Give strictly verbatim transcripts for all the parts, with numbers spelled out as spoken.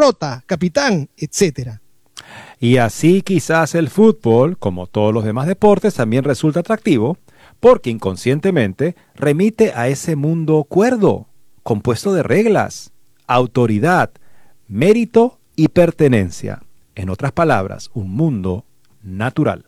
derrota, capitán, etcétera. Y así quizás el fútbol, como todos los demás deportes, también resulta atractivo porque inconscientemente remite a ese mundo cuerdo, compuesto de reglas, autoridad, mérito y pertenencia. En otras palabras, un mundo natural.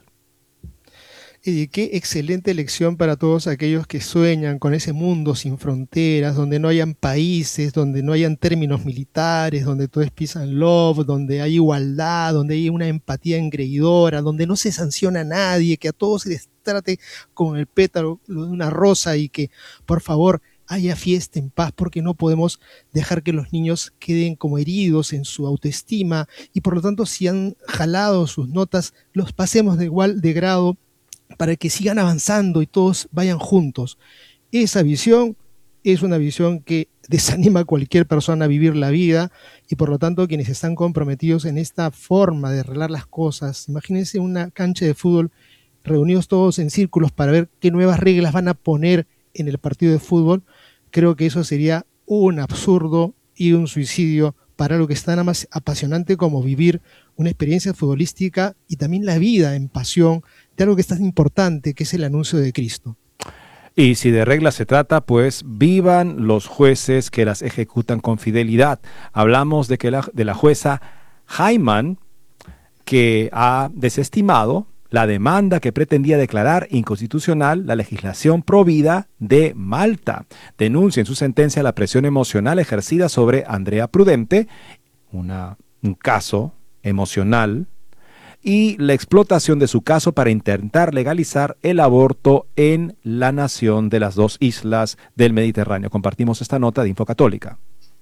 Y qué excelente lección para todos aquellos que sueñan con ese mundo sin fronteras, donde no hayan países, donde no hayan términos militares, donde todo es peace and love, donde hay igualdad, donde hay una empatía engreidora, donde no se sanciona a nadie, que a todos se les trate con el pétalo de una rosa y que, por favor, haya fiesta en paz, porque no podemos dejar que los niños queden como heridos en su autoestima y por lo tanto si han jalado sus notas, los pasemos de igual de grado para que sigan avanzando y todos vayan juntos. Esa visión es una visión que desanima a cualquier persona a vivir la vida y por lo tanto quienes están comprometidos en esta forma de arreglar las cosas, imagínense una cancha de fútbol reunidos todos en círculos para ver qué nuevas reglas van a poner en el partido de fútbol. Creo que eso sería un absurdo y un suicidio para algo que es tan más apasionante como vivir una experiencia futbolística y también la vida en pasión de algo que es tan importante, que es el anuncio de Cristo. Y si de reglas se trata, pues vivan los jueces que las ejecutan con fidelidad. Hablamos de, que la, de la jueza Hyman, que ha desestimado la demanda que pretendía declarar inconstitucional la legislación provida de Malta. Denuncia en su sentencia la presión emocional ejercida sobre Andrea Prudente, una, un caso emocional, y la explotación de su caso para intentar legalizar el aborto en la nación de las dos islas del Mediterráneo. Compartimos esta nota de Infocatólica.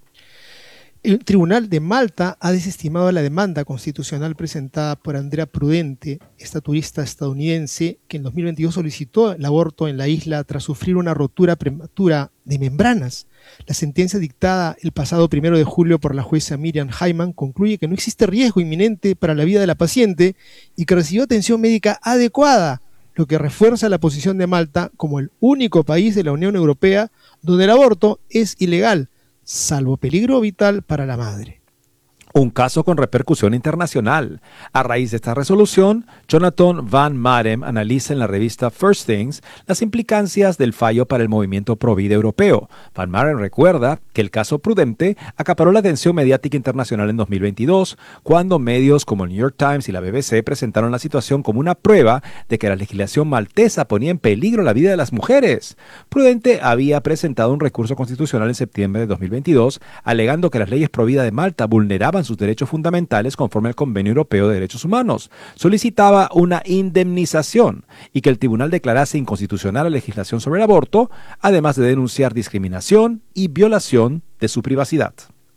El Tribunal de Malta ha desestimado la demanda constitucional presentada por Andrea Prudente, esta turista estadounidense que en dos mil veintidós solicitó el aborto en la isla tras sufrir una rotura prematura de membranas. La sentencia dictada el pasado primero de julio por la jueza Miriam Hyman concluye que no existe riesgo inminente para la vida de la paciente y que recibió atención médica adecuada, lo que refuerza la posición de Malta como el único país de la Unión Europea donde el aborto es ilegal, salvo peligro vital para la madre. Un caso con repercusión internacional. A raíz de esta resolución, Jonathan Van Maren analiza en la revista First Things las implicancias del fallo para el movimiento pro-vida europeo. Van Maren recuerda que el caso Prudente acaparó la atención mediática internacional en dos mil veintidós, cuando medios como el New York Times y la B B C presentaron la situación como una prueba de que la legislación maltesa ponía en peligro la vida de las mujeres. Prudente había presentado un recurso constitucional en septiembre de dos mil veintidós, alegando que las leyes pro-vida de Malta vulneraban sus derechos fundamentales conforme al Convenio Europeo de Derechos Humanos. Solicitaba una indemnización y que el tribunal declarase inconstitucional la legislación sobre el aborto, además de denunciar discriminación y violación de su privacidad.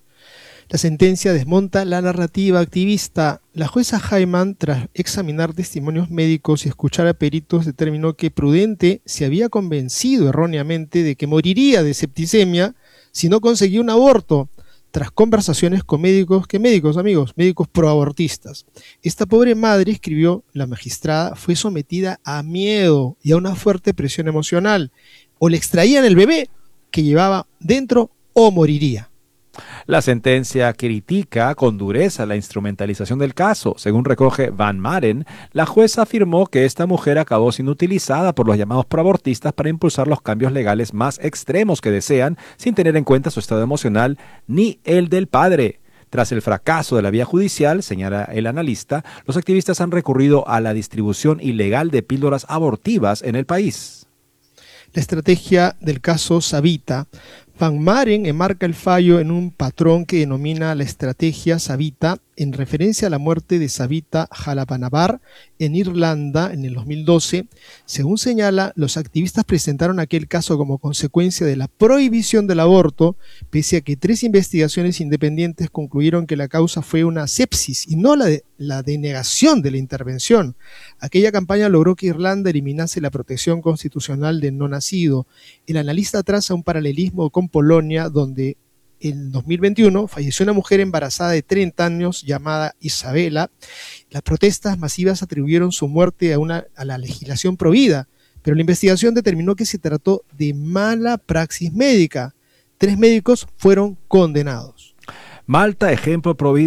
La sentencia desmonta la narrativa activista. La jueza Hyman, tras examinar testimonios médicos y escuchar a peritos, determinó que Prudente se había convencido erróneamente de que moriría de septicemia si no conseguía un aborto, tras conversaciones con médicos, ¿qué médicos, amigos? Médicos proabortistas. Esta pobre madre, escribió la magistrada, fue sometida a miedo y a una fuerte presión emocional. O le extraían el bebé que llevaba dentro o moriría. La sentencia critica con dureza la instrumentalización del caso. Según recoge Van Maren, la jueza afirmó que esta mujer acabó siendo utilizada por los llamados proabortistas para impulsar los cambios legales más extremos que desean, sin tener en cuenta su estado emocional ni el del padre. Tras el fracaso de la vía judicial, señala el analista, los activistas han recurrido a la distribución ilegal de píldoras abortivas en el país. La estrategia del caso Savita. Van Maren enmarca el fallo en un patrón que denomina la estrategia Savita, en referencia a la muerte de Savita Halappanavar en Irlanda en el dos mil doce. Según señala, los activistas presentaron aquel caso como consecuencia de la prohibición del aborto, pese a que tres investigaciones independientes concluyeron que la causa fue una sepsis y no la, de, la denegación de la intervención. Aquella campaña logró que Irlanda eliminase la protección constitucional del no nacido. El analista traza un paralelismo con Polonia, donde en dos mil veintiuno falleció una mujer embarazada de treinta años llamada Isabela. Las protestas masivas atribuyeron su muerte a, una, a la legislación provida, pero la investigación determinó que se trató de mala praxis médica. Tres médicos fueron condenados. Malta, ejemplo provido